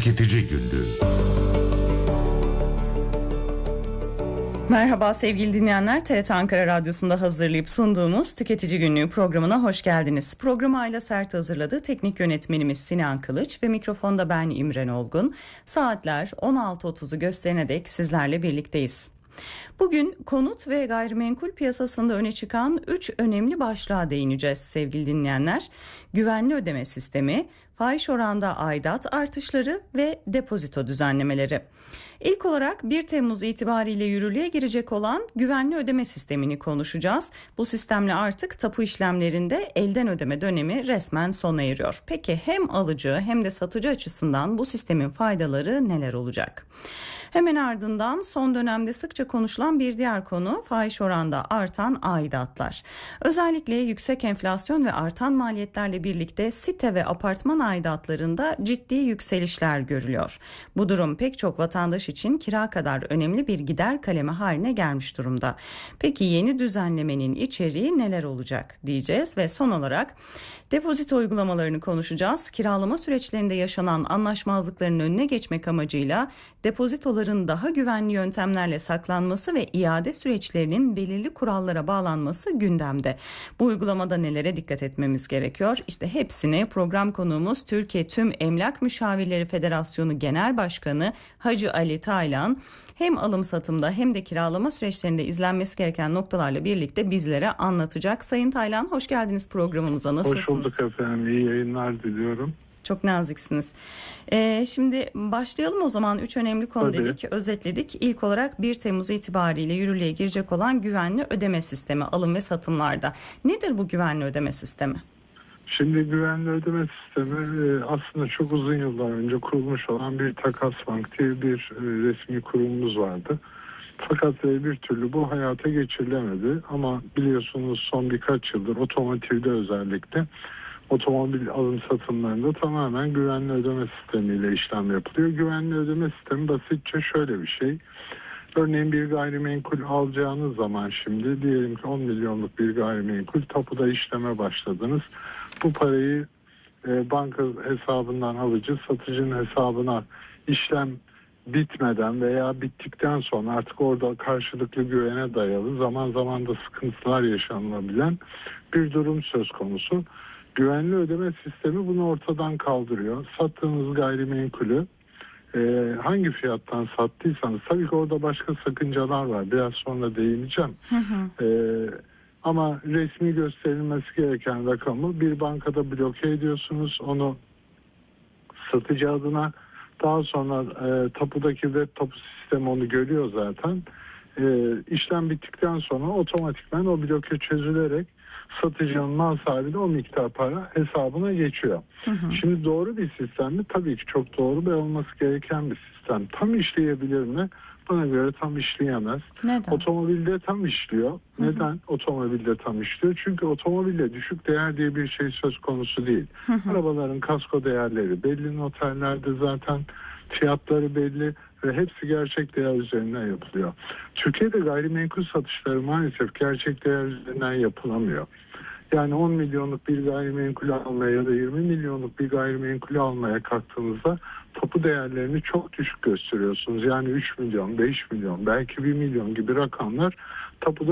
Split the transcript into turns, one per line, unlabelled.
Tüketici Günlüğü.
Merhaba sevgili dinleyenler, TRT Ankara Radyosu'nda hazırlayıp sunduğumuz Tüketici Günlüğü programına hoş geldiniz. Programı Ayla Sert hazırladı. Teknik yönetmenimiz Sinan Kılıç ve mikrofonda ben İmren Olgun. Saatler 16.30'u gösterene dek sizlerle birlikteyiz. Bugün konut ve gayrimenkul piyasasında öne çıkan 3 önemli başlığa değineceğiz sevgili dinleyenler. Güvenli ödeme sistemi, fahiş oranda aidat artışları ve depozito düzenlemeleri. İlk olarak 1 Temmuz itibariyle yürürlüğe girecek olan güvenli ödeme sistemini konuşacağız. Bu sistemle artık tapu işlemlerinde elden ödeme dönemi resmen sona eriyor. Peki hem alıcı hem de satıcı açısından bu sistemin faydaları neler olacak? Hemen ardından son dönemde sıkça konuşulan bir diğer konu fahiş oranda artan aidatlar. Özellikle yüksek enflasyon ve artan maliyetlerle birlikte site ve apartman aidatlarında ciddi yükselişler görülüyor. Bu durum pek çok vatandaş için kira kadar önemli bir gider kalemi haline gelmiş durumda. Peki yeni düzenlemenin içeriği neler olacak diyeceğiz ve son olarak depozito uygulamalarını konuşacağız. Kiralama süreçlerinde yaşanan anlaşmazlıkların önüne geçmek amacıyla depozitoların daha güvenli yöntemlerle saklanması ve iade süreçlerinin belirli kurallara bağlanması gündemde. Bu uygulamada nelere dikkat etmemiz gerekiyor? İşte hepsini program konuğumuz Türkiye Tüm Emlak Müşavirleri Federasyonu Genel Başkanı Hacı Ali Taylan hem alım satımda hem de kiralama süreçlerinde izlenmesi gereken noktalarla birlikte bizlere anlatacak. Sayın Taylan, hoş geldiniz programımıza. Nasılsınız?
Hoş bulduk efendim. İyi yayınlar diliyorum.
Çok naziksiniz. Şimdi başlayalım o zaman. 3 önemli konu dedik, özetledik. İlk olarak 1 Temmuz itibariyle yürürlüğe girecek olan güvenli ödeme sistemi alım ve satımlarda. Nedir bu güvenli ödeme sistemi?
Şimdi güvenli ödeme sistemi aslında çok uzun yıllar önce kurulmuş olan bir Takas Bank diye bir resmi kurumumuz vardı. Fakat bir türlü bu hayata geçirilemedi. Ama biliyorsunuz son birkaç yıldır otomotivde özellikle otomobil alım satımlarında tamamen güvenli ödeme sistemiyle işlem yapılıyor. Güvenli ödeme sistemi basitçe şöyle bir şey. Örneğin bir gayrimenkul alacağınız zaman şimdi diyelim ki 10 milyonluk bir gayrimenkul tapuda işleme başladınız. Bu parayı banka hesabından alıcı satıcının hesabına işlem bitmeden veya bittikten sonra artık orada karşılıklı güvene dayalı zaman zaman da sıkıntılar yaşanılabilen bir durum söz konusu. Güvenli ödeme sistemi bunu ortadan kaldırıyor. Sattığınız gayrimenkulü hangi fiyattan sattıysanız tabii ki orada başka sakıncalar var. Biraz sonra değineceğim. Ama resmi gösterilmesi gereken rakamı bir bankada bloke ediyorsunuz. Onu satıcı adına daha sonra tapudaki web tapu sistemi onu görüyor zaten. İşlem bittikten sonra otomatikman o bloke çözülerek satıcının mal sahibi o miktar para hesabına geçiyor. Şimdi doğru bir sistem mi? Tabii ki çok doğru ve olması gereken bir sistem. Tam işleyebilir mi? Bana göre tam işleyemez.
Neden?
Otomobilde tam işliyor. Neden otomobilde tam işliyor? Çünkü otomobilde düşük değer diye bir şey söz konusu değil. Arabaların kasko değerleri belli, notellerde zaten fiyatları belli ve hepsi gerçek değer üzerinden yapılıyor. Türkiye'de gayrimenkul satışları maalesef gerçek değer üzerinden yapılamıyor. Yani 10 milyonluk bir gayrimenkul almaya ya da 20 milyonluk bir gayrimenkul almaya kalktığınızda tapu değerlerini çok düşük gösteriyorsunuz. Yani 3 milyon, 5 milyon, belki 1 milyon gibi rakamlar tapuda